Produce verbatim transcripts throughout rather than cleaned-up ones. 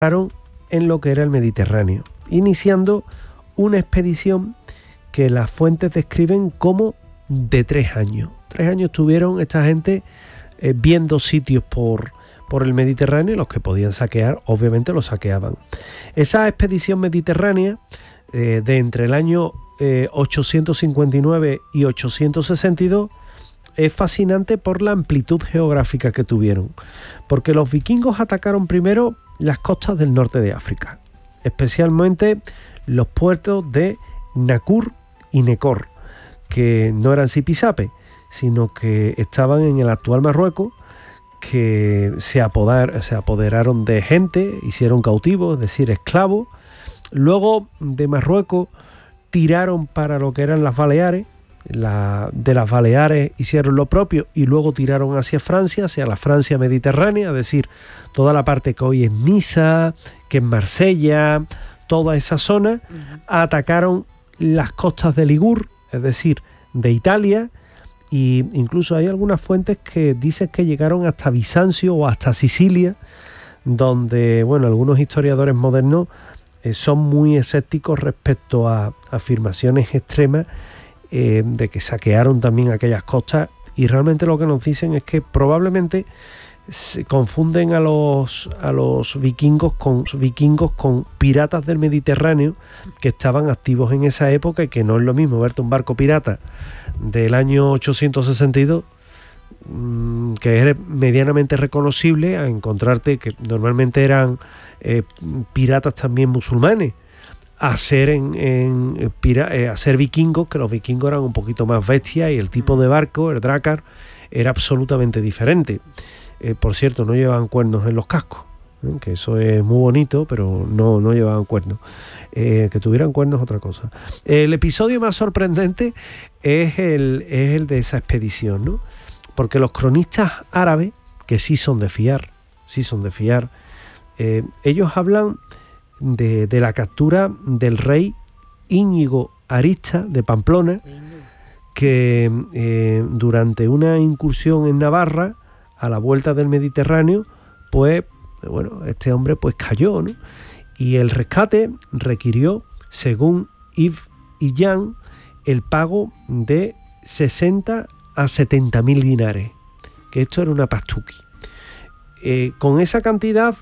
en lo que era el Mediterráneo, iniciando una expedición que las fuentes describen como de tres años. Tres años tuvieron esta gente eh, viendo sitios por, por el Mediterráneo, y los que podían saquear, obviamente los saqueaban. Esa expedición mediterránea, eh, de entre el año eh, ochocientos cincuenta y nueve y ochocientos sesenta y dos, es fascinante por la amplitud geográfica que tuvieron, porque los vikingos atacaron primero las costas del norte de África, especialmente los puertos de Nakur y Nekor, que no eran zipizape, sino que estaban en el actual Marruecos, que se, apodar, se apoderaron de gente, hicieron cautivos, es decir, esclavos. Luego de Marruecos tiraron para lo que eran las Baleares, la, de las Baleares hicieron lo propio y luego tiraron hacia Francia, hacia la Francia mediterránea, es decir, toda la parte que hoy es Niza, que es Marsella, toda esa zona. Uh-huh. Atacaron las costas de Ligur, es decir, de Italia, y incluso hay algunas fuentes que dicen que llegaron hasta Bizancio o hasta Sicilia, donde, bueno, algunos historiadores modernos eh, son muy escépticos respecto a afirmaciones extremas eh, de que saquearon también aquellas costas, y realmente lo que nos dicen es que probablemente se confunden a los, a los vikingos con vikingos con piratas del Mediterráneo que estaban activos en esa época, y que no es lo mismo verte un barco pirata del año ochocientos sesenta y dos mmm, que es medianamente reconocible, a encontrarte que normalmente eran eh, piratas también musulmanes, a ser, en, en, pira, eh, a ser vikingos, que los vikingos eran un poquito más bestias y el tipo de barco, el drakkar, era absolutamente diferente. Eh, por cierto, no llevaban cuernos en los cascos, ¿eh? Que eso es muy bonito, pero no, no llevaban cuernos. Eh, que tuvieran cuernos es otra cosa. El episodio más sorprendente es el, es el de esa expedición, ¿no? Porque los cronistas árabes, que sí son de fiar, sí son de fiar, eh, ellos hablan de, de la captura del rey Íñigo Arista de Pamplona, que eh, durante una incursión en Navarra, a la vuelta del Mediterráneo, pues, bueno, este hombre pues cayó, ¿no? Y el rescate requirió, según Yves y Jan, el pago de sesenta a setenta mil dinares, que esto era una pastuqui. Eh, con esa cantidad,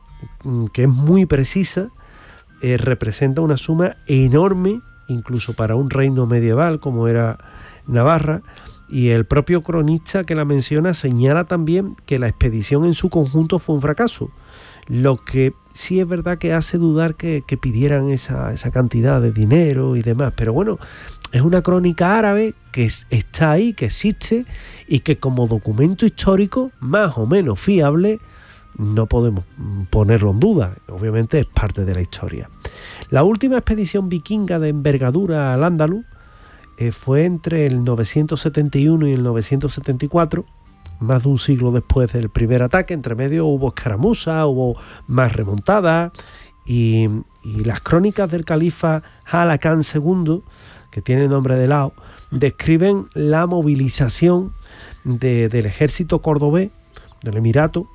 que es muy precisa, eh, representa una suma enorme, incluso para un reino medieval como era Navarra. Y el propio cronista que la menciona señala también que la expedición en su conjunto fue un fracaso, lo que sí es verdad que hace dudar que, que pidieran esa, esa cantidad de dinero y demás. Pero bueno, es una crónica árabe que está ahí, que existe, y que como documento histórico más o menos fiable no podemos ponerlo en duda. Obviamente es parte de la historia. La última expedición vikinga de envergadura al Andaluz Eh, fue entre el novecientos setenta y uno y el novecientos setenta y cuatro, más de un siglo después del primer ataque. Entre medio hubo escaramuzas, hubo más remontadas, y, y las crónicas del califa Halakán segundo, que tiene nombre de Lao, describen la movilización de, del ejército cordobés, del emirato,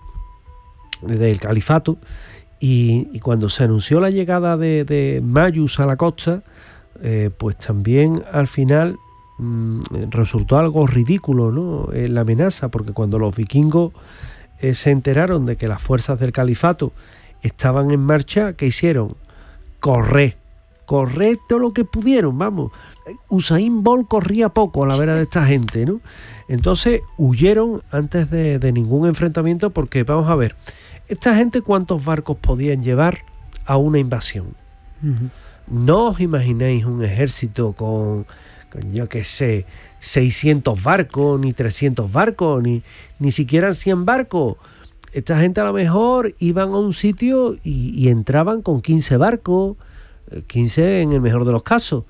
del califato, y, y cuando se anunció la llegada de, de Mayus a la costa, Eh, pues también al final mmm, resultó algo ridículo, ¿no? Eh, la amenaza, porque cuando los vikingos eh, se enteraron de que las fuerzas del califato estaban en marcha, ¿qué hicieron? Correr, correr todo lo que pudieron, vamos. Usain Bolt corría poco a la vera de esta gente, ¿no? Entonces huyeron antes de, de ningún enfrentamiento, porque vamos a ver, esta gente ¿cuántos barcos podían llevar a una invasión? Uh-huh. No os imaginéis un ejército con, con yo qué sé, seiscientos barcos, ni trescientos barcos, ni, ni siquiera cien barcos. Esta gente a lo mejor iban a un sitio y, y entraban con quince barcos, quince en el mejor de los casos.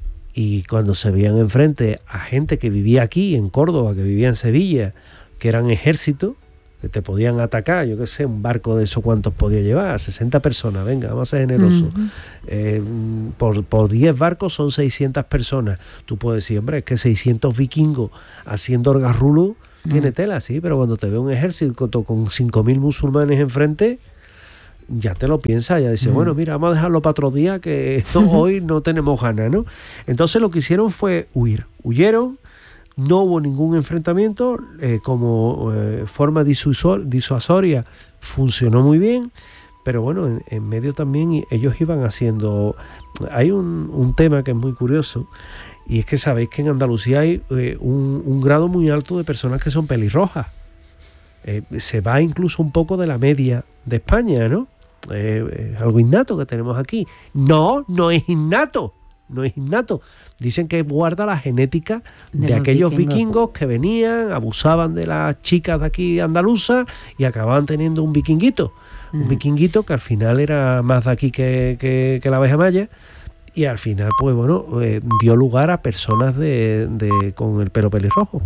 Y cuando se veían enfrente a gente que vivía aquí, en Córdoba, que vivía en Sevilla, que eran ejércitos, que te podían atacar, yo qué sé, un barco de eso, ¿cuántos podía llevar? sesenta personas, venga, vamos a ser generosos. Uh-huh. Eh, por, por diez barcos son seiscientas personas. Tú puedes decir, hombre, es que seiscientos vikingos haciendo orgarrulo, uh-huh, tiene tela, sí, pero cuando te ve un ejército con cinco mil musulmanes enfrente, ya te lo piensas, ya dices, Mm. bueno, mira, vamos a dejarlo para otro día que hoy no tenemos ganas, ¿no? Entonces lo que hicieron fue huir, huyeron, no hubo ningún enfrentamiento, eh, como eh, forma disuasor, disuasoria funcionó muy bien, pero bueno, en, en medio también ellos iban haciendo... Hay un, un tema que es muy curioso, y es que sabéis que en Andalucía hay eh, un, un grado muy alto de personas que son pelirrojas. Eh, se va incluso un poco de la media de España, ¿no? Eh, es algo innato que tenemos aquí. No, no es innato, no es innato. Dicen que guarda la genética de, de aquellos vikingos. vikingos que venían, abusaban de las chicas de aquí andaluzas y acababan teniendo un vikinguito. Mm. Un vikinguito que al final era más de aquí que, que, que la abeja maya, y al final, pues bueno, eh, dio lugar a personas de, de, con el pelo pelirrojo.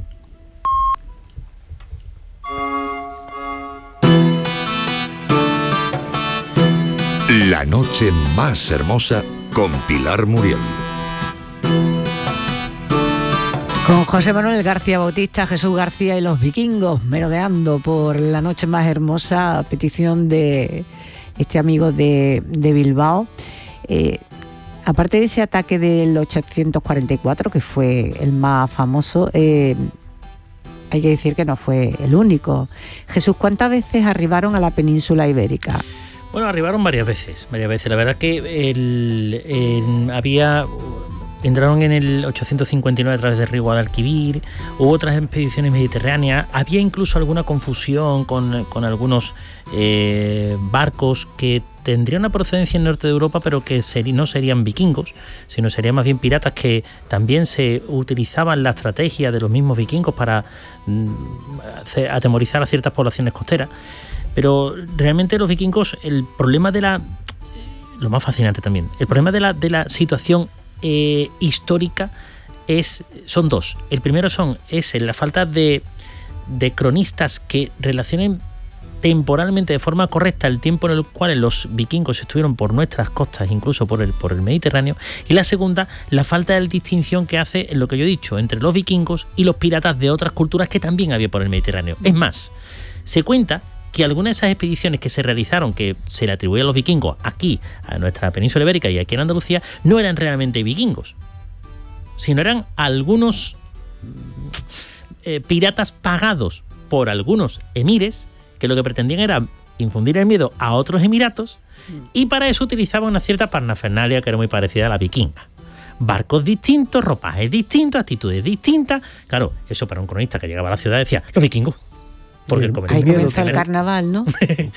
La noche más hermosa con Pilar Muriel. Con José Manuel García Bautista, Jesús García y los vikingos merodeando por la noche más hermosa, a petición de este amigo de, de Bilbao. Eh, aparte de ese ataque del ochocientos cuarenta y cuatro, que fue el más famoso, eh, hay que decir que no fue el único. Jesús, ¿cuántas veces arribaron a la península ibérica? Bueno, arribaron varias veces, varias veces. La verdad que el, el, había... Entraron en el ochocientos cincuenta y nueve a través del río Guadalquivir, hubo otras expediciones mediterráneas, había incluso alguna confusión con, con algunos eh, barcos que tendrían una procedencia en el norte de Europa, pero que seri- no serían vikingos, sino serían más bien piratas, que también se utilizaban la estrategia de los mismos vikingos para mm, atemorizar a ciertas poblaciones costeras. Pero realmente los vikingos, el problema de la... Lo más fascinante también, el problema de la, de la situación eh, histórica es, son dos. El primero son, es la falta de, de cronistas que relacionen temporalmente de forma correcta el tiempo en el cual los vikingos estuvieron por nuestras costas, incluso por el, por el Mediterráneo. Y la segunda, la falta de distinción que hace, en lo que yo he dicho, entre los vikingos y los piratas de otras culturas que también había por el Mediterráneo. Es más, se cuenta que algunas de esas expediciones que se realizaron, que se le atribuían a los vikingos aquí, a nuestra península ibérica y aquí en Andalucía, no eran realmente vikingos, sino eran algunos eh, piratas pagados por algunos emires que lo que pretendían era infundir el miedo a otros emiratos, y para eso utilizaban una cierta parnafernalia que era muy parecida a la vikinga. Barcos distintos, ropajes distintos, actitudes distintas. Claro, eso para un cronista que llegaba a la ciudad decía, los vikingos. Porque el Ahí comienza el carnaval, ¿no?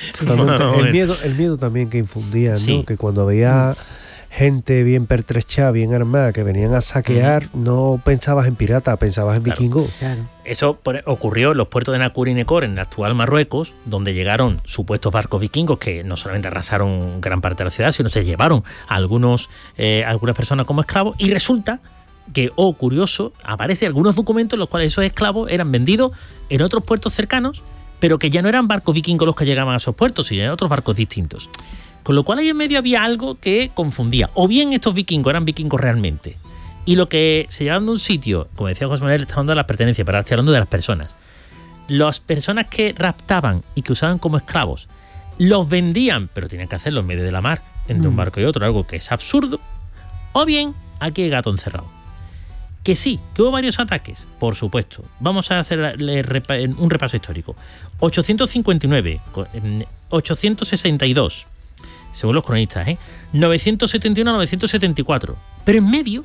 el, miedo, el miedo también que infundían, sí. ¿no? Que cuando veía gente bien pertrechada, bien armada, que venían a saquear, uh-huh. no pensabas en pirata, pensabas en claro. vikingo. Claro. Eso ocurrió en los puertos de Nakur y Nekor, en el actual Marruecos, donde llegaron supuestos barcos vikingos que no solamente arrasaron gran parte de la ciudad, sino se llevaron a algunos, eh, algunas personas como esclavos, y resulta que, oh curioso, aparecen algunos documentos en los cuales esos esclavos eran vendidos en otros puertos cercanos, pero que ya no eran barcos vikingos los que llegaban a esos puertos, sino eran otros barcos distintos. Con lo cual ahí en medio había algo que confundía. O bien estos vikingos eran vikingos realmente, y lo que se llevaban de un sitio, como decía José Manuel, está hablando de las pertenencias, pero ahora estoy hablando de las personas. Las personas que raptaban y que usaban como esclavos, los vendían, pero tenían que hacerlo en medio de la mar, entre mm. un barco y otro, algo que es absurdo. O bien, aquí hay gato encerrado. Que sí, que hubo varios ataques, por supuesto. Vamos a hacer un repaso histórico. ochocientos cincuenta y nueve, ochocientos sesenta y dos, según los cronistas, ¿eh? novecientos setenta y uno a novecientos setenta y cuatro. Pero en medio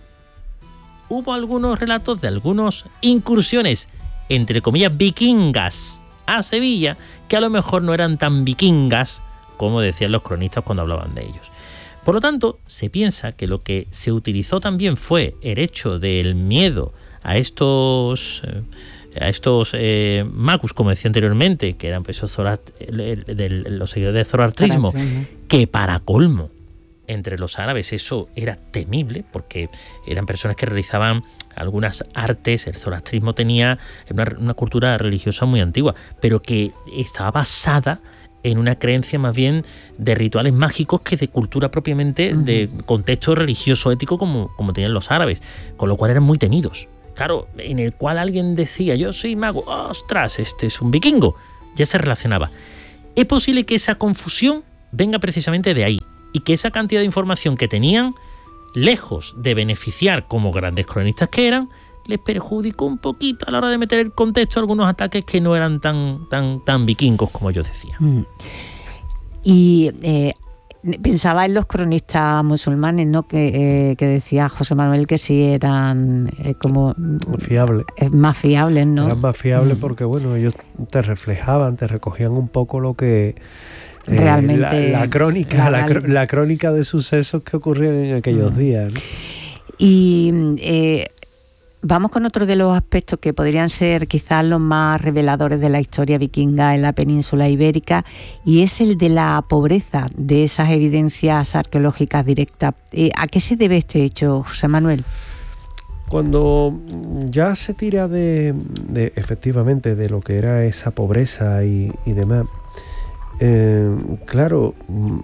hubo algunos relatos de algunas incursiones, entre comillas, vikingas a Sevilla, que a lo mejor no eran tan vikingas como decían los cronistas cuando hablaban de ellos. Por lo tanto, se piensa que lo que se utilizó también fue el hecho del miedo a estos eh, a estos eh, magus, como decía anteriormente, que eran pues, esos zorat, el, el, el, los seguidores del zoroastrismo, que para colmo, entre los árabes eso era temible, porque eran personas que realizaban algunas artes. El zoroastrismo tenía una, una cultura religiosa muy antigua, pero que estaba basada en una creencia más bien de rituales mágicos que de cultura propiamente, uh-huh. de contexto religioso ético como, como tenían los árabes, con lo cual eran muy temidos. Claro, en el cual alguien decía, yo soy mago, ostras, este es un vikingo, ya se relacionaba. Es posible que esa confusión venga precisamente de ahí, y que esa cantidad de información que tenían, lejos de beneficiar como grandes cronistas que eran, les perjudicó un poquito a la hora de meter el contexto a algunos ataques que no eran tan, tan, tan vikingos como yo decía. Mm. Y eh, pensaba en los cronistas musulmanes, ¿no? Que, eh, que decía José Manuel que sí eran eh, como fiables, eh, más fiables, ¿no? Eran más fiables porque, bueno, ellos te reflejaban, te recogían un poco lo que eh, realmente la, la crónica, la, la, la crónica de sucesos que ocurrían en aquellos mm. días, ¿no? Y eh, vamos con otro de los aspectos que podrían ser quizás los más reveladores de la historia vikinga en la península ibérica, y es el de la pobreza de esas evidencias arqueológicas directas. Eh, ¿A qué se debe este hecho, José Manuel? Cuando ya se tira de, de efectivamente de lo que era esa pobreza y, y demás, eh, claro,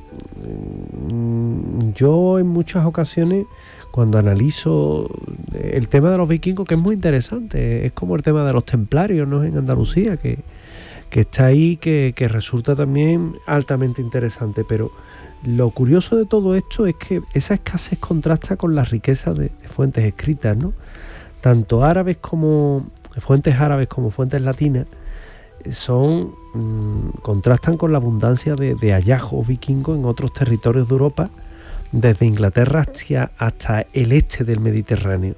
yo en muchas ocasiones, cuando analizo el tema de los vikingos, que es muy interesante, es como el tema de los templarios, ¿no? En Andalucía, que, que está ahí, que, que resulta también altamente interesante, pero lo curioso de todo esto es que esa escasez contrasta con la riqueza de, de fuentes escritas, ¿no? Tanto árabes como fuentes árabes como fuentes latinas son mmm, contrastan con la abundancia de, de hallazgos vikingos en otros territorios de Europa, desde Inglaterra hacia, hasta el este del Mediterráneo.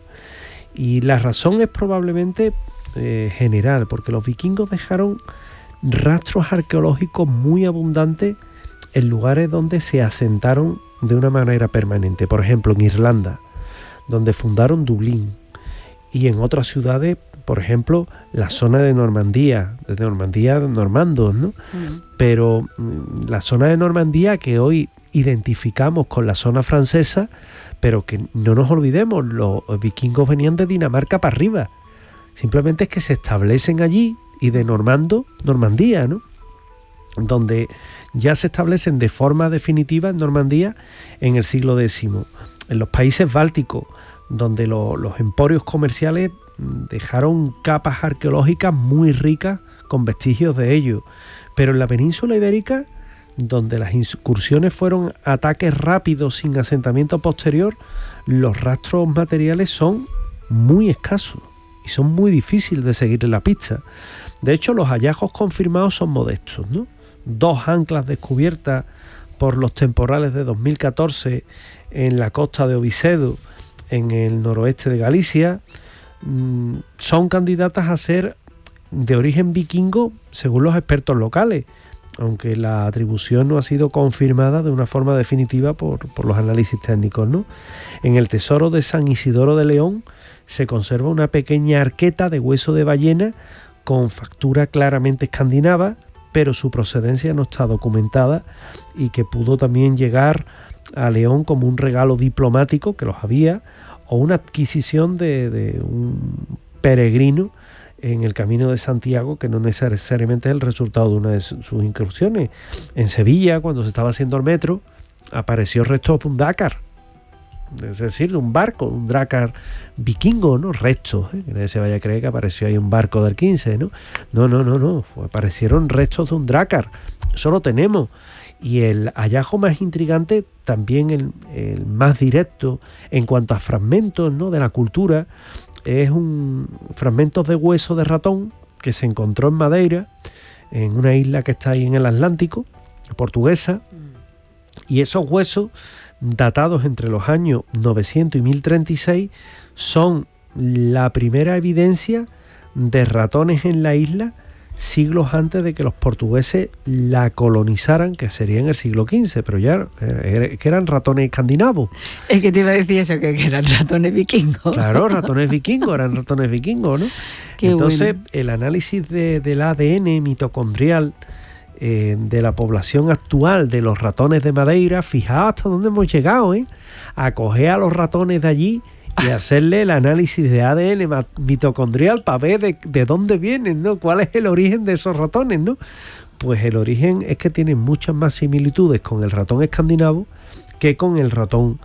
Y la razón es probablemente eh, general, porque los vikingos dejaron rastros arqueológicos muy abundantes en lugares donde se asentaron de una manera permanente. Por ejemplo, en Irlanda, donde fundaron Dublín, y en otras ciudades, por ejemplo, la zona de Normandía, de Normandía normandos, ¿no? Mm. Pero la zona de Normandía que hoy identificamos con la zona francesa, pero que no nos olvidemos, los vikingos venían de Dinamarca para arriba. Simplemente es que se establecen allí, y de Normando, Normandía, ¿no? Donde ya se establecen de forma definitiva en Normandía en el siglo décimo. En los países bálticos, donde lo, los emporios comerciales dejaron capas arqueológicas muy ricas con vestigios de ello. Pero en la península ibérica, donde las incursiones fueron ataques rápidos sin asentamiento posterior, los rastros materiales son muy escasos y son muy difíciles de seguirle la pista. De hecho, los hallazgos confirmados son modestos, ¿no? Dos anclas descubiertas por los temporales de dos mil catorce en la costa de Ovisedo, en el noroeste de Galicia, mmm, son candidatas a ser de origen vikingo según los expertos locales, aunque la atribución no ha sido confirmada de una forma definitiva por, por los análisis técnicos, ¿no? En el tesoro de San Isidoro de León se conserva una pequeña arqueta de hueso de ballena con factura claramente escandinava, pero su procedencia no está documentada, y que pudo también llegar a León como un regalo diplomático, que los había, o una adquisición de, de un peregrino en el Camino de Santiago, que no necesariamente es el resultado de una de sus incursiones. En Sevilla, cuando se estaba haciendo el metro, apareció restos de un dracar, es decir, de un barco, un dracar vikingo, ¿no? Restos, ¿eh? Que nadie se vaya a creer que apareció ahí un barco del quince, ¿no? No, no, no, no, aparecieron restos de un dracar, eso lo tenemos. Y el hallazgo más intrigante, también el, el más directo en cuanto a fragmentos, ¿no? de la cultura, es un fragmentos de hueso de ratón que se encontró en Madeira, en una isla que está ahí en el Atlántico, portuguesa, y esos huesos, datados entre los años novecientos y mil treinta y seis, son la primera evidencia de ratones en la isla siglos antes de que los portugueses la colonizaran, que sería en el siglo quince, pero ya que eran ratones escandinavos. Es que te iba a decir eso, que, que eran ratones vikingos. Claro, ratones vikingos, eran ratones vikingos, ¿no? Qué Entonces, bueno. El análisis de, del A D N mitocondrial eh, de la población actual de los ratones de Madeira, fijaos hasta dónde hemos llegado, ¿eh? A coger a los ratones de allí y hacerle el análisis de A D N mitocondrial para ver de, de dónde vienen, ¿no? ¿Cuál es el origen de esos ratones, ¿no? Pues el origen es que tienen muchas más similitudes con el ratón escandinavo que con el ratón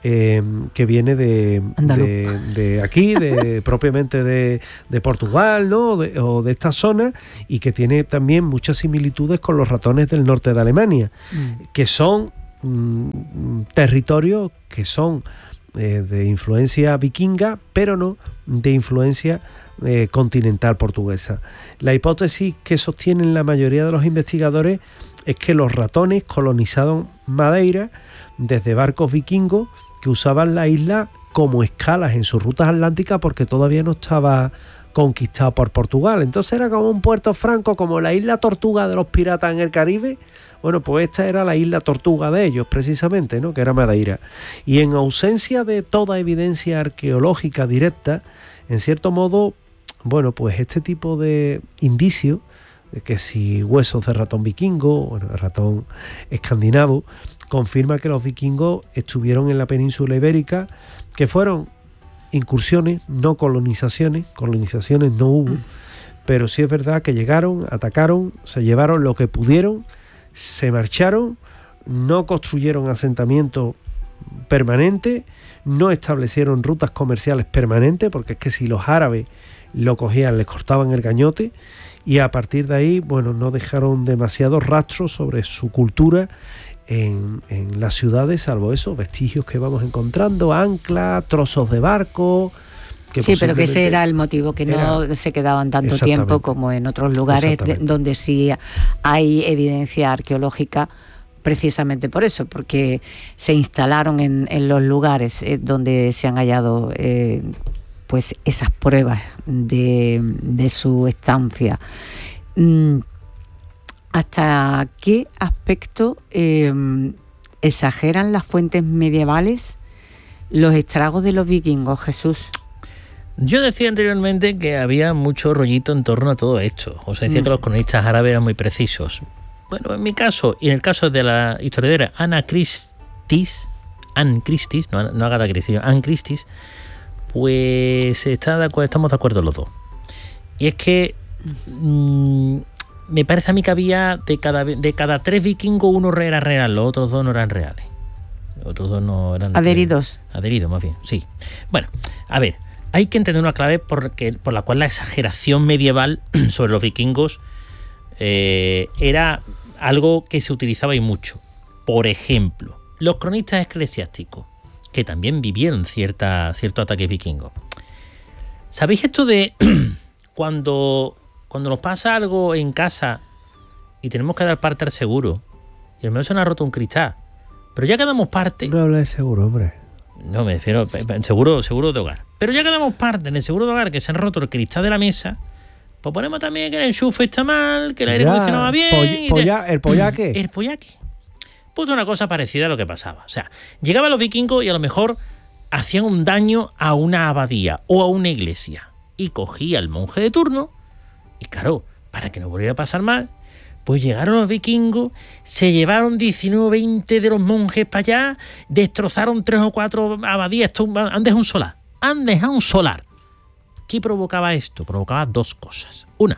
eh, que viene de, de, de aquí, de propiamente de, de Portugal, ¿no? De, o de esta zona, y que tiene también muchas similitudes con los ratones del norte de Alemania, mm. que son mm, territorios que son eh, de influencia vikinga, pero no de influencia eh, continental portuguesa. La hipótesis que sostienen la mayoría de los investigadores es que los ratones colonizaron Madeira desde barcos vikingos que usaban la isla como escalas en sus rutas atlánticas porque todavía no estaba conquistado por Portugal. Entonces era como un puerto franco, como la isla Tortuga de los piratas en el Caribe. Bueno, pues esta era la isla Tortuga de ellos, precisamente, ¿no? Que era Madeira. Y en ausencia de toda evidencia arqueológica directa, en cierto modo, bueno, pues este tipo de indicios, que si huesos de ratón vikingo, bueno, ratón escandinavo, confirma que los vikingos estuvieron en la península ibérica, que fueron incursiones, no colonizaciones, colonizaciones no hubo, mm. pero sí es verdad que llegaron, atacaron, se llevaron lo que pudieron, se marcharon, no construyeron asentamientos permanentes, no establecieron rutas comerciales permanentes, porque es que si los árabes lo cogían, les cortaban el gañote, y a partir de ahí, bueno, no dejaron demasiados rastros sobre su cultura en, en las ciudades, salvo esos vestigios que vamos encontrando, anclas, trozos de barco. Que sí, pero que ese era el motivo, que no era, se quedaban tanto tiempo como en otros lugares de, donde sí hay evidencia arqueológica, precisamente por eso, porque se instalaron en, en los lugares eh, donde se han hallado eh, pues esas pruebas de, de su estancia. Mm, ¿Hasta qué aspecto eh, exageran las fuentes medievales los estragos de los vikingos, Jesús? Yo decía anteriormente que había mucho rollito en torno a todo esto. O sea, decía mm. que los cronistas árabes eran muy precisos. Bueno, en mi caso, y en el caso de la historiadora Ana Christis, Ann Christis, no, no Agatha Christie, Ann Christis, pues está de acuerdo, estamos de acuerdo los dos. Y es que mmm, me parece a mí que había de cada, de cada tres vikingos uno era real, los otros dos no eran reales. Los otros dos no eran... Adheridos. De, adheridos, más bien, sí. Bueno, a ver, hay que entender una clave porque, por la cual la exageración medieval sobre los vikingos eh, era algo que se utilizaba y mucho. Por ejemplo, los cronistas eclesiásticos, que también vivieron cierta, cierto ataque vikingo. ¿Sabéis esto de cuando, cuando nos pasa algo en casa y tenemos que dar parte al seguro y al menos se nos ha roto un cristal, pero ya que damos parte... No habla de seguro, hombre. No, me refiero en seguro, seguro de hogar. Pero ya que damos parte en el seguro de hogar que se han roto el cristal de la mesa, pues ponemos también que el enchufe está mal, que el aire acondicionado va bien... Polla, polla, ¿El pollaque? El pollaque. Pues una cosa parecida a lo que pasaba. O sea, llegaban los vikingos y a lo mejor hacían un daño a una abadía o a una iglesia. Y cogía al monje de turno, y claro, para que no volviera a pasar mal, pues llegaron los vikingos, se llevaron diecinueve, veinte de los monjes para allá, destrozaron tres o cuatro abadías, esto, han dejado un solar. Han dejado un solar. ¿Qué provocaba esto? Provocaba dos cosas. Una,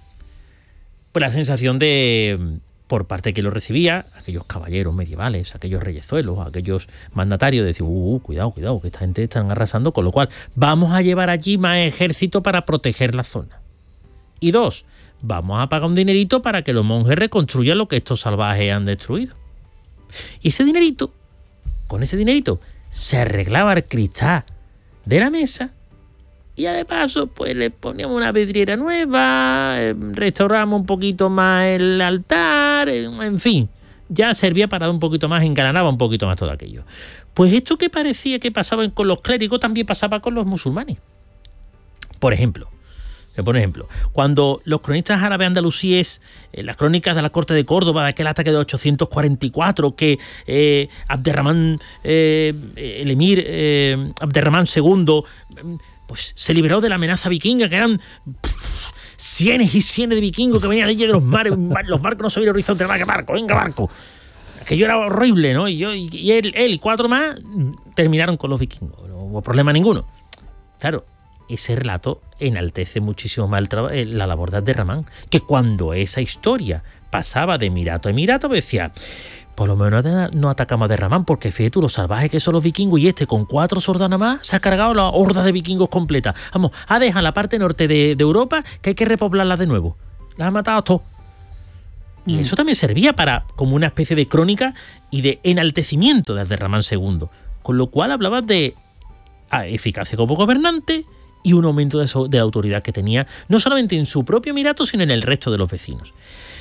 pues la sensación de... por parte de quien lo recibía, aquellos caballeros medievales, aquellos reyezuelos, aquellos mandatarios, de decir, uh, cuidado, cuidado, que esta gente están arrasando, con lo cual vamos a llevar allí más ejército para proteger la zona. Y dos, vamos a pagar un dinerito para que los monjes reconstruyan lo que estos salvajes han destruido. Y ese dinerito, con ese dinerito, se arreglaba el cristal de la mesa. Y ya de paso, pues le poníamos una vidriera nueva, eh, restauramos un poquito más el altar, eh, en fin, ya servía para dar un poquito más, engalanaba un poquito más todo aquello. Pues esto que parecía que pasaba con los clérigos también pasaba con los musulmanes. Por ejemplo, por ejemplo, cuando los cronistas árabes andalusíes, eh, las crónicas de la corte de Córdoba, de aquel ataque de ochocientos cuarenta y cuatro, que eh, Abderramán, eh, el emir eh, Abderramán segundo, pues se liberó de la amenaza vikinga, que eran pff, cienes y cienes de vikingos que venían allí de los mares, los barcos no sabían horizonte, venga barco, venga barco. Aquello era horrible, ¿no? Y yo y él, él y cuatro más terminaron con los vikingos, no hubo problema ninguno. Claro, ese relato enaltece muchísimo más el traba, la labor de Abderramán, que cuando esa historia pasaba de emirato a emirato, pues decía, por lo menos no atacamos a Derramán, porque fíjate tú, los salvajes que son los vikingos, y este con cuatro soldados nada más se ha cargado la horda de vikingos completa. Vamos, ha dejado la parte norte de, de Europa que hay que repoblarla de nuevo. Las ha matado a todos. Y mm. eso también servía para como una especie de crónica y de enaltecimiento de Abderramán segundo. Con lo cual hablaba de eficacia como gobernante y un aumento de, so, de autoridad que tenía, no solamente en su propio emirato, sino en el resto de los vecinos.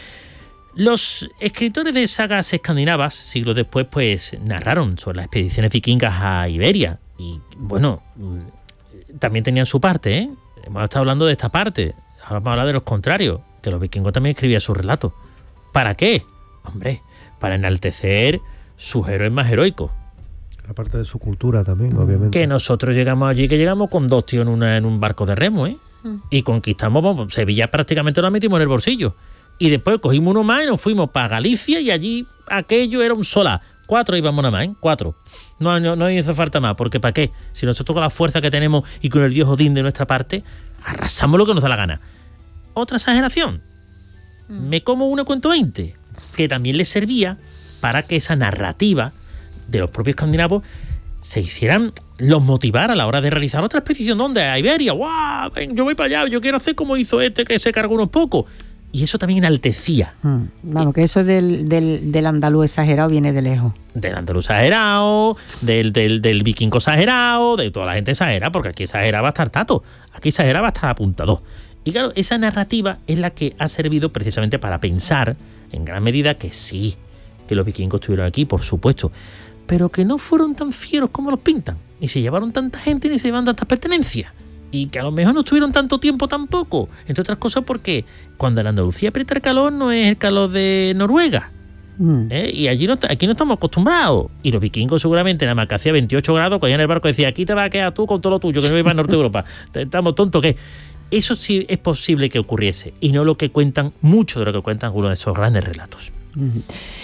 Los escritores de sagas escandinavas, siglos después, pues narraron sobre las expediciones vikingas a Iberia. Y bueno, también tenían su parte, ¿eh? Hemos estado hablando de esta parte. Ahora vamos a hablar de los contrarios, que los vikingos también escribían sus relatos. ¿Para qué? Hombre, para enaltecer sus héroes más heroicos. La parte de su cultura también, obviamente. Que nosotros llegamos allí, que llegamos con dos tíos en, una, en un barco de remo, ¿eh? Mm. Y conquistamos, bueno, Sevilla prácticamente lo metimos en el bolsillo. Y después cogimos uno más y nos fuimos para Galicia, y allí aquello era un solar. Cuatro íbamos nada más, ¿eh? Cuatro. No, no, no hizo falta más, porque ¿para qué? Si nosotros con la fuerza que tenemos y con el dios Odín de nuestra parte, arrasamos lo que nos da la gana. Otra exageración. Mm. Me como una cuento veinte, que también les servía para que esa narrativa de los propios escandinavos se hicieran, los motivara a la hora de realizar otra expedición. ¿Dónde? A Iberia. ¡Guau! Ven, yo voy para allá, yo quiero hacer como hizo este que se cargó unos pocos. Y eso también enaltecía. Hmm. Vamos, que eso del, del, del andaluz exagerado viene de lejos. Del andaluz exagerado, del, del, del vikingo exagerado, de toda la gente exagera, porque aquí exageraba hasta el tato, aquí exageraba hasta el apuntador. Y claro, esa narrativa es la que ha servido precisamente para pensar, en gran medida, que sí, que los vikingos estuvieron aquí, por supuesto, pero que no fueron tan fieros como los pintan, ni se llevaron tanta gente, ni se llevaron tantas pertenencias. Y que a lo mejor no estuvieron tanto tiempo tampoco, entre otras cosas porque cuando en Andalucía aprieta el calor no es el calor de Noruega, mm. ¿eh? Y allí no, aquí no estamos acostumbrados. Y los vikingos seguramente nada más que hacía veintiocho grados, cogían el barco y decían, aquí te vas a quedar tú con todo lo tuyo, que no iba a Norte de Europa. Estamos tontos, ¿qué? Eso sí es posible que ocurriese, y no lo que cuentan, mucho de lo que cuentan algunos de esos grandes relatos. Mm.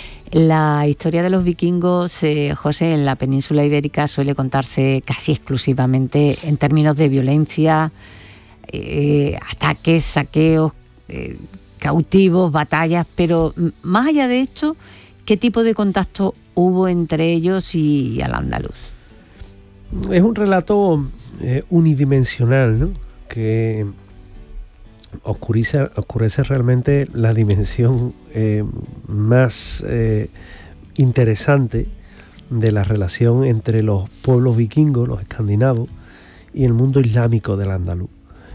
La historia de los vikingos, eh, José, en la península ibérica suele contarse casi exclusivamente en términos de violencia, eh, ataques, saqueos, eh, cautivos, batallas, pero más allá de esto, ¿qué tipo de contacto hubo entre ellos y al-Ándalus? Es un relato eh, unidimensional, ¿no? Que Oscurece, oscurece realmente la dimensión eh, más eh, interesante de la relación entre los pueblos vikingos, los escandinavos, y el mundo islámico del andaluz.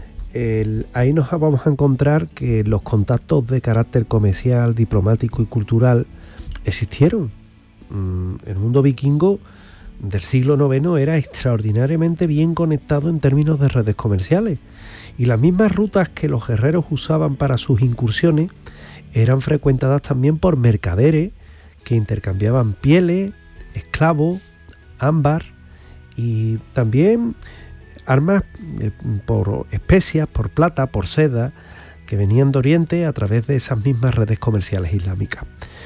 El, ahí nos vamos a encontrar que los contactos de carácter comercial, diplomático y cultural existieron. Mm, el mundo vikingo del siglo noveno era extraordinariamente bien conectado en términos de redes comerciales. Y las mismas rutas que los guerreros usaban para sus incursiones eran frecuentadas también por mercaderes que intercambiaban pieles, esclavos, ámbar y también armas eh, por especias, por plata, por seda, que venían de Oriente a través de esas mismas redes comerciales islámicas.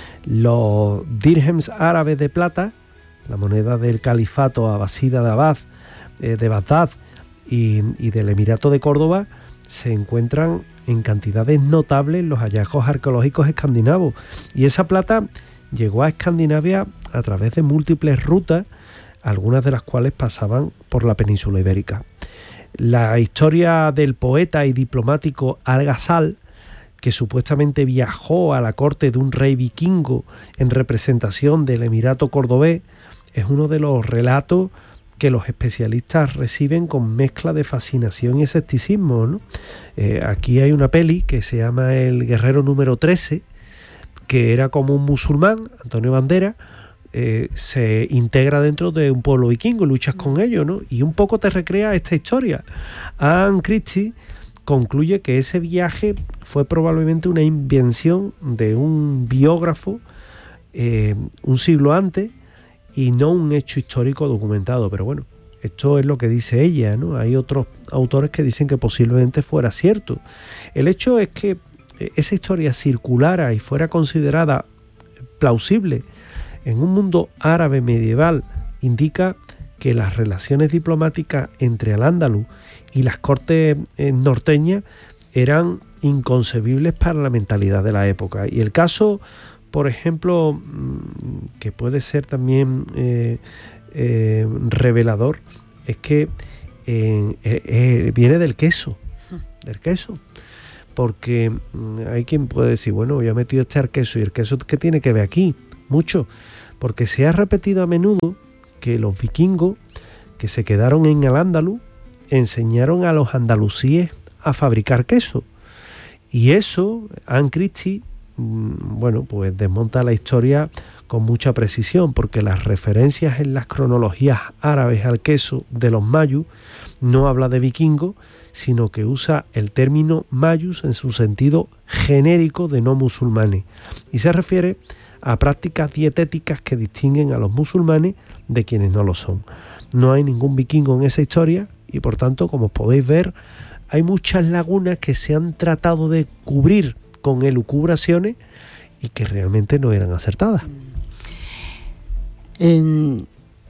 Los dirhems árabes de plata, la moneda del califato abasida de, Abad, eh, de Bagdad, Y, y del Emirato de Córdoba, se encuentran en cantidades notables en los hallazgos arqueológicos escandinavos, y esa plata llegó a Escandinavia a través de múltiples rutas, algunas de las cuales pasaban por la península ibérica. La historia del poeta y diplomático Al-Ghazal, que supuestamente viajó a la corte de un rey vikingo en representación del Emirato cordobés, es uno de los relatos que los especialistas reciben con mezcla de fascinación y escepticismo, ¿no? Eh, aquí hay una peli que se llama El guerrero número trece, que era como un musulmán, Antonio Banderas, eh, se integra dentro de un pueblo vikingo, luchas con ellos, ¿no? Y un poco te recrea esta historia. Anne Christie concluye que ese viaje fue probablemente una invención de un biógrafo eh, un siglo antes, y no un hecho histórico documentado. Pero bueno, esto es lo que dice ella, ¿no? Hay otros autores que dicen que posiblemente fuera cierto. El hecho es que esa historia circulara y fuera considerada plausible en un mundo árabe medieval indica que las relaciones diplomáticas entre al-Ándalus y las cortes norteñas eran inconcebibles para la mentalidad de la época. Y el caso por ejemplo, que puede ser también eh, eh, revelador, es que eh, eh, viene del queso, del queso. Porque hay quien puede decir, bueno, yo he metido este al queso, y el queso, ¿qué tiene que ver aquí? Mucho, porque se ha repetido a menudo que los vikingos que se quedaron en Al-Ándalus enseñaron a los andalusíes a fabricar queso. Y eso, Anne Christie, bueno, pues desmonta la historia con mucha precisión, porque las referencias en las cronologías árabes al queso de los mayus no habla de vikingos, sino que usa el término mayus en su sentido genérico de no musulmanes, y se refiere a prácticas dietéticas que distinguen a los musulmanes de quienes no lo son. No hay ningún vikingo en esa historia, y por tanto, como podéis ver, hay muchas lagunas que se han tratado de cubrir con elucubraciones y que realmente no eran acertadas. Um,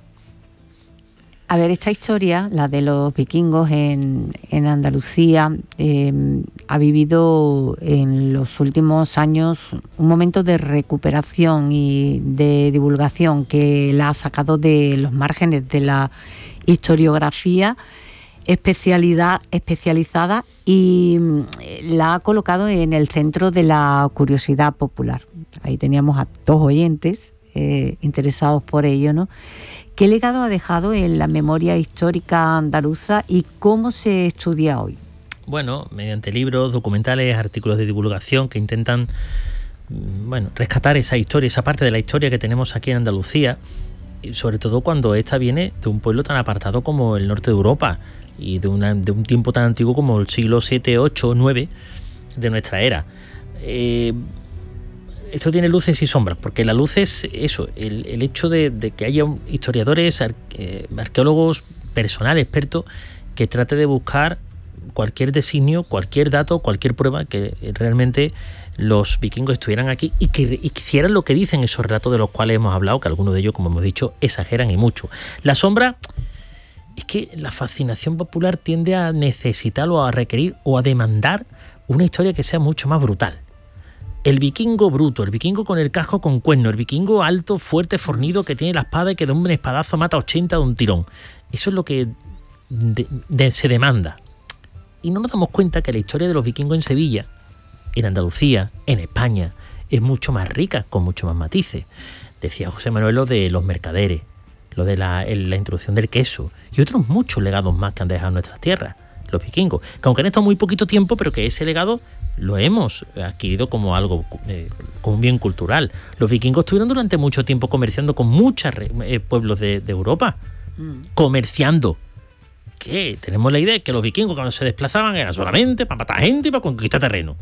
a ver, esta historia, la de los vikingos en, en Andalucía, eh, ha vivido en los últimos años un momento de recuperación y de divulgación que la ha sacado de los márgenes de la historiografía especialidad especializada y la ha colocado en el centro de la curiosidad popular. Ahí teníamos a dos oyentes eh, interesados por ello, ¿no? ¿Qué legado ha dejado en la memoria histórica andaluza y cómo se estudia hoy? Bueno, mediante libros, documentales, artículos de divulgación que intentan, bueno, rescatar esa historia, esa parte de la historia que tenemos aquí en Andalucía, y sobre todo cuando esta viene de un pueblo tan apartado como el norte de Europa y de, una, de un tiempo tan antiguo como el siglo siete, ocho, nueve de nuestra era. Eh, esto tiene luces y sombras, porque la luz es eso, el, el hecho de, de que haya historiadores, ar, eh, arqueólogos, personal experto, que trate de buscar cualquier designio, cualquier dato, cualquier prueba que realmente los vikingos estuvieran aquí y que, y que hicieran lo que dicen esos relatos de los cuales hemos hablado, que algunos de ellos, como hemos dicho, exageran y mucho. La sombra es que la fascinación popular tiende a necesitar o a requerir o a demandar una historia que sea mucho más brutal. El vikingo bruto, el vikingo con el casco con cuerno, el vikingo alto, fuerte, fornido, que tiene la espada y que de un espadazo mata a ochenta de un tirón. Eso es lo que de, de, se demanda. Y no nos damos cuenta que la historia de los vikingos en Sevilla, en Andalucía, en España, es mucho más rica, con mucho más matices. Decía José Manuel lo de los mercaderes, lo de la, la introducción del queso y otros muchos legados más que han dejado nuestras tierras, los vikingos, que aunque han estado muy poquito tiempo, pero que ese legado lo hemos adquirido como algo, eh, como un bien cultural. Los vikingos estuvieron durante mucho tiempo comerciando con muchos eh, pueblos de, de Europa, mm. comerciando. ¿Qué? Tenemos la idea de que los vikingos cuando se desplazaban era solamente para matar gente y para conquistar terreno.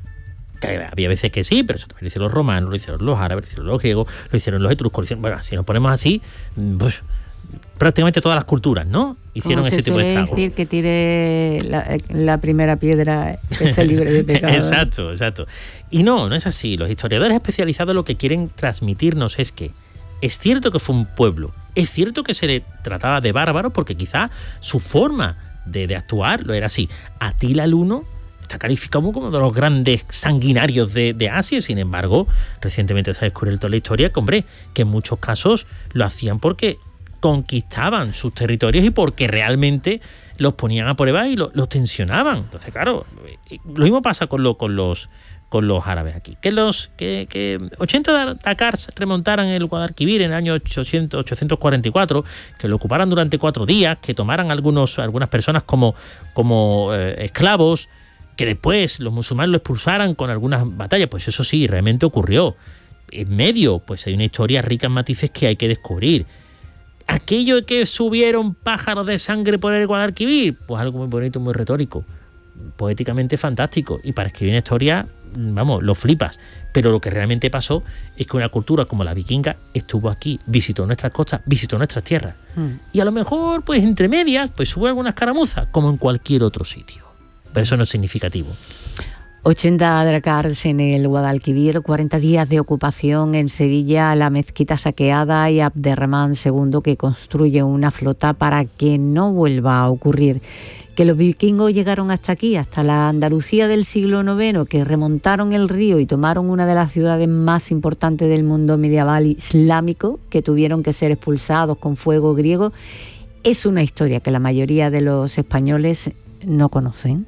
Que había veces que sí, pero eso también lo hicieron los romanos, lo hicieron los árabes, lo hicieron los griegos, lo hicieron los etruscos. Lo hicieron, bueno, si nos ponemos así, pues, prácticamente todas las culturas, ¿no? Hicieron ese tipo de estragos. Decir que tire la, la primera piedra que esté libre de pecado. Exacto, exacto. Y no, no es así. Los historiadores especializados lo que quieren transmitirnos es que es cierto que fue un pueblo, es cierto que se le trataba de bárbaro porque quizá su forma de, de actuar lo era así. Atila el Uno está calificado como uno de los grandes sanguinarios de, de Asia, sin embargo, recientemente se ha descubierto en la historia que, hombre, que en muchos casos lo hacían porque conquistaban sus territorios y porque realmente los ponían a prueba y los lo tensionaban. Entonces, claro, lo mismo pasa con, lo, con los con los árabes aquí. Que los que, que ochenta Dakars remontaran el Guadalquivir en el año ochocientos, ochocientos cuarenta y cuatro, que lo ocuparan durante cuatro días, que tomaran algunos, algunas personas como, como eh, esclavos, que después los musulmanes lo expulsaran con algunas batallas, pues eso sí, realmente ocurrió. En medio, pues hay una historia rica en matices que hay que descubrir. Aquello que subieron pájaros de sangre por el Guadalquivir, pues algo muy bonito, muy retórico, poéticamente fantástico, y para escribir una historia, vamos, lo flipas. Pero lo que realmente pasó es que una cultura como la vikinga estuvo aquí, visitó nuestras costas, visitó nuestras tierras, mm. y a lo mejor, pues entre medias, pues hubo algunas caramuzas, como en cualquier otro sitio. Pero eso no es significativo. ochenta dracars en el Guadalquivir, cuarenta días de ocupación en Sevilla, la mezquita saqueada y Abderramán segundo que construye una flota para que no vuelva a ocurrir. Que los vikingos llegaron hasta aquí, hasta la Andalucía del siglo noveno, que remontaron el río y tomaron una de las ciudades más importantes del mundo medieval islámico, que tuvieron que ser expulsados con fuego griego, es una historia que la mayoría de los españoles no conocen.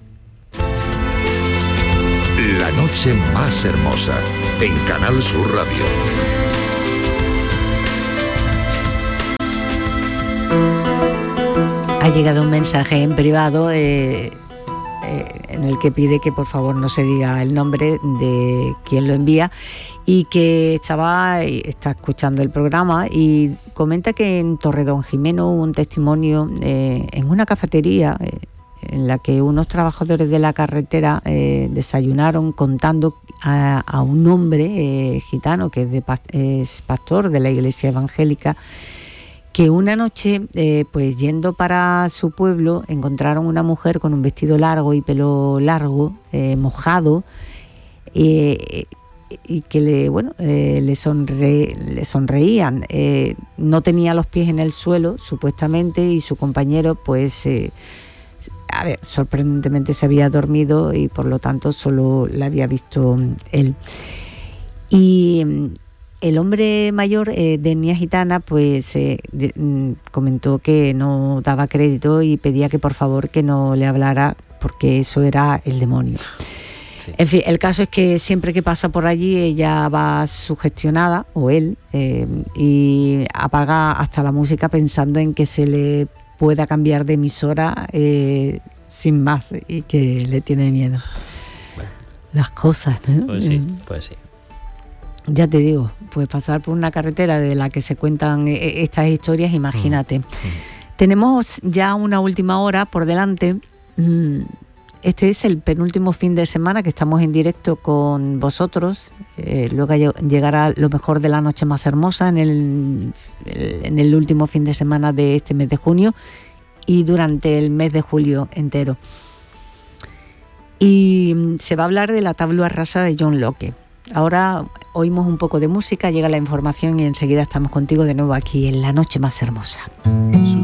La noche más hermosa, en Canal Sur Radio. Ha llegado un mensaje en privado eh, eh, en el que pide que por favor no se diga el nombre de quien lo envía y que estaba está escuchando el programa y comenta que en Torredonjimeno hubo un testimonio eh, en una cafetería eh, en la que unos trabajadores de la carretera eh, desayunaron contando a, a un hombre eh, gitano que es, de, es pastor de la iglesia evangélica, que una noche, eh, pues yendo para su pueblo, encontraron una mujer con un vestido largo y pelo largo, eh, mojado, eh, y que le, bueno, eh, le, sonre, le sonreían. Eh, no tenía los pies en el suelo, supuestamente, y su compañero, pues, eh, a ver, sorprendentemente se había dormido y por lo tanto solo la había visto él. Y el hombre mayor eh, de etnia gitana pues eh, de, mm, comentó que no daba crédito y pedía que por favor que no le hablara porque eso era el demonio. Sí. En fin, el caso es que siempre que pasa por allí ella va sugestionada, o él, eh, y apaga hasta la música pensando en que se le pueda cambiar de emisora eh, sin más y que le tiene miedo. Bueno. Las cosas, ¿no? Pues sí, pues sí. Ya te digo, pues pasar por una carretera de la que se cuentan estas historias, imagínate. Mm. Mm. Tenemos ya una última hora por delante. Este es el penúltimo fin de semana que estamos en directo con vosotros. Eh, luego llegará lo mejor de la noche más hermosa en el, en el último fin de semana de este mes de junio y durante el mes de julio entero. Y se va a hablar de la tabla rasa de John Locke. Ahora oímos un poco de música, llega la información y enseguida estamos contigo de nuevo aquí en La Noche Más Hermosa.